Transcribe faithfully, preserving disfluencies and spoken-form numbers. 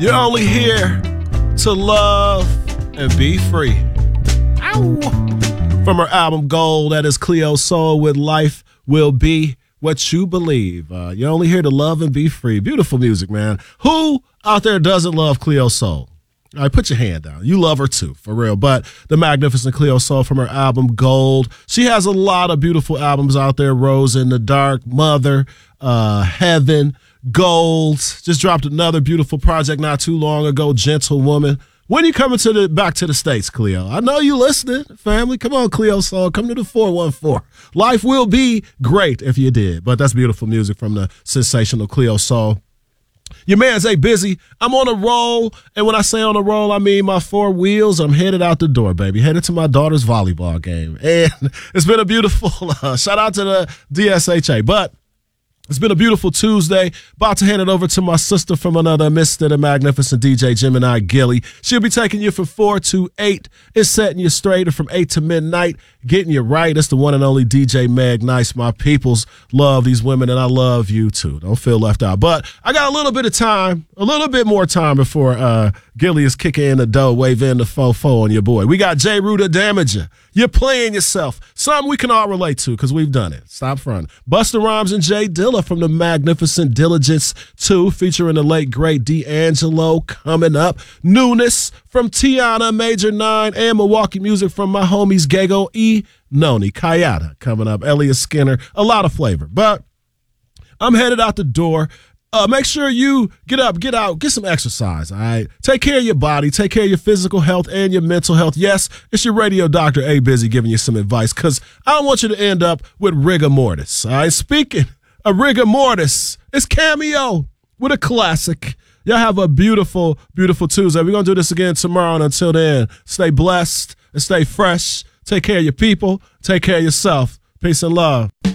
You're only here to love and be free. Ow. From her album Gold, that is Cleo Sol with Life Will Be What You Believe. Uh, you're only here to love and be free. Beautiful music, man. Who out there doesn't love Cleo Sol? All right, put your hand down. You love her too, for real. But the magnificent Cleo Sol from her album Gold. She has a lot of beautiful albums out there. Rose in the Dark, Mother, uh, Heaven, Gold. Just dropped another beautiful project not too long ago, Gentlewoman. When are you coming to the back to the States, Cleo? I know you listening, family. Come on, Cleo Sol. Come to the four one four. Life will be great if you did. But that's beautiful music from the sensational Cleo Sol. Your man's A Busy. I'm on a roll, and when I say on a roll, I mean my four wheels. I'm headed out the door, baby. Headed to my daughter's volleyball game. And it's been a beautiful uh, shout out to the D S H A. But it's been a beautiful Tuesday. About to hand it over to my sister from another Mister the Magnificent D J Gemini Gilly. She'll be taking you from four to eight. It's setting you straight, and from eight to midnight, getting you right. It's the one and only D J Meg Nice. My peoples love these women, and I love you too. Don't feel left out. But I got a little bit of time, a little bit more time before uh, Gilly is kicking in the dough, waving the fofo on your boy. We got J. Ruda Damager. You're playing yourself. Something we can all relate to because we've done it. Stop fronting. Busta Rhymes and Jay Dilla from the magnificent Diligence two, featuring the late, great D'Angelo coming up. Newness from Tiana, Major nine, and Milwaukee music from my homies Gago E. Noni, Kayada coming up. Elliot Skinner. A lot of flavor. But I'm headed out the door. Uh, make sure you get up, get out, get some exercise, all right? Take care of your body, take care of your physical health and your mental health. Yes, it's your radio doctor, A Busy, giving you some advice because I don't want you to end up with rigor mortis, all right? Speaking of rigor mortis, it's Cameo with a classic. Y'all have a beautiful, beautiful Tuesday. We're going to do this again tomorrow, and until then, stay blessed and stay fresh. Take care of your people. Take care of yourself. Peace and love.